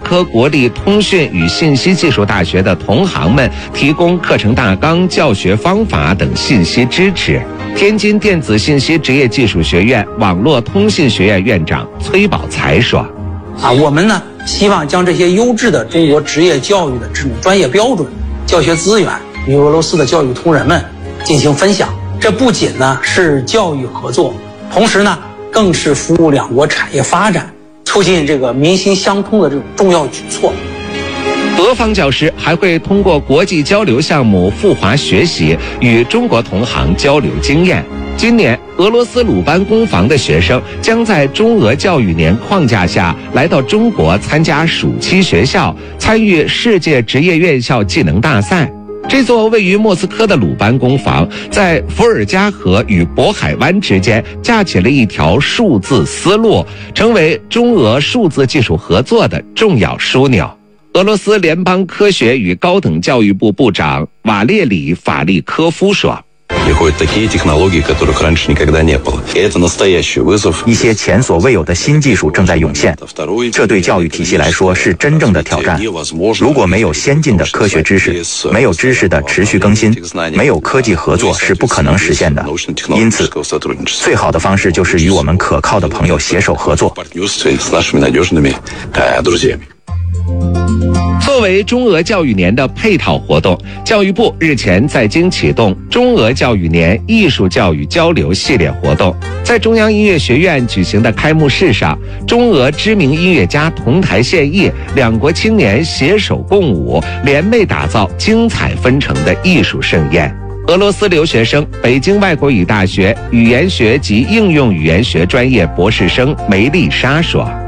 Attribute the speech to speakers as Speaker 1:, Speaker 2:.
Speaker 1: 科国立通讯与信息技术大学的同行们提供课程大纲、教学方法等信息支持。天津电子信息职业技术学院网络通信学院院长崔宝才说：
Speaker 2: 我们呢希望将这些优质的中国职业教育的这种专业标准、教学资源与俄罗斯的教育同仁们进行分享。这不仅呢是教育合作，同时呢更是服务两国产业发展、促进这个民心相通的这种重要举措。
Speaker 1: 俄方教师还会通过国际交流项目赴华学习，与中国同行交流经验。今年，俄罗斯鲁班工坊的学生将在中俄教育年框架下来到中国参加暑期学校，参与世界职业院校技能大赛。这座位于莫斯科的鲁班工坊，在伏尔加河与渤海湾之间架起了一条数字丝路，成为中俄数字技术合作的重要枢纽。俄罗斯联邦科学与高等教育部部长瓦列里·法利科夫说：
Speaker 3: 一些前所未有的新技术正在涌现，这对教育体系来说是真正的挑战。如果没有先进的科学知识，没有知识的持续更新，没有科技合作是不可能实现的。因此，最好的方式就是与我们可靠的朋友携手合作。
Speaker 1: 作为中俄教育年的配套活动，教育部日前在京启动中俄教育年艺术教育交流系列活动。在中央音乐学院举行的开幕式上，中俄知名音乐家同台献艺，两国青年携手共舞，联袂打造精彩纷呈的艺术盛宴。俄罗斯留学生、北京外国语大学语言学及应用语言学专业博士生梅丽莎说：